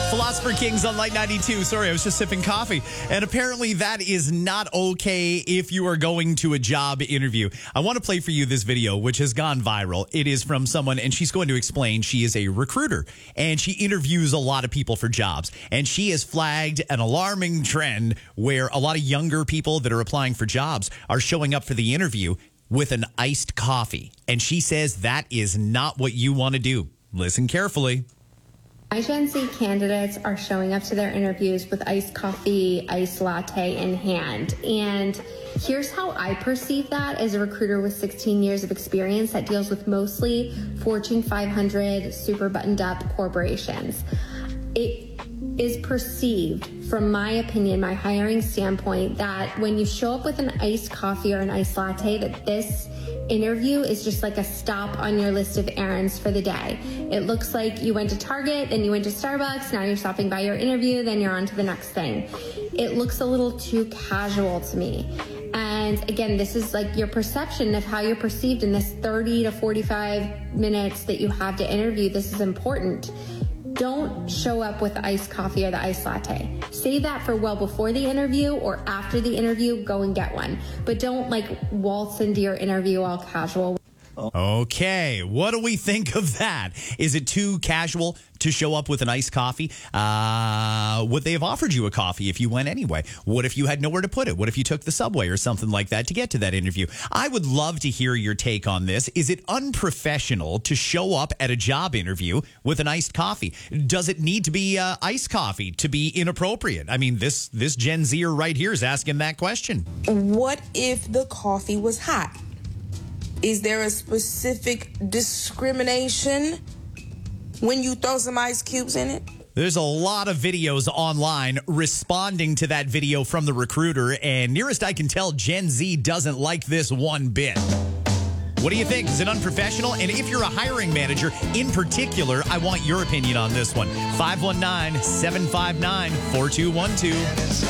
Philosopher Kings on Light 92. Sorry, I was just sipping coffee. And apparently that is not okay if you are going to a job interview. I want to play for you this video, which has gone viral. It is from someone, and she's going to explain she is a recruiter, and she interviews a lot of people for jobs. And she has flagged an alarming trend where a lot of younger people that are applying for jobs are showing up for the interview with an iced coffee. And she says that is not what you want to do. Listen carefully. My Gen Z candidates are showing up to their interviews with iced coffee, iced latte in hand. And here's how I perceive that as a recruiter with 16 years of experience that deals with mostly Fortune 500, super buttoned up corporations. It is perceived, from my opinion, my hiring standpoint, that when you show up with an iced coffee or an iced latte, that this interview is just like a stop on your list of errands for the day. It looks like you went to Target, then you went to Starbucks, now you're stopping by your interview, then you're on to the next thing. It looks a little too casual to me. And again, this is like your perception of how you're perceived in this 30 to 45 minutes that you have to interview. This is important. Don't show up with the iced coffee or the iced latte. Save that for well before the interview, or after the interview, go and get one. But don't like waltz into your interview all casual. Okay, what do we think of that? Is it too casual to show up with an iced coffee? Would they have offered you a coffee if you went anyway? What if you had nowhere to put it? What if you took the subway or something like that to get to that interview? I would love to hear your take on this. Is it unprofessional to show up at a job interview with an iced coffee? Does it need to be iced coffee to be inappropriate? I mean, this Gen Zer right here is asking that question. What if the coffee was hot? Is there a specific discrimination when you throw some ice cubes in it? There's a lot of videos online responding to that video from the recruiter, and nearest I can tell, Gen Z doesn't like this one bit. What do you think? Is it unprofessional? And if you're a hiring manager in particular, I want your opinion on this one. 519-759-4212.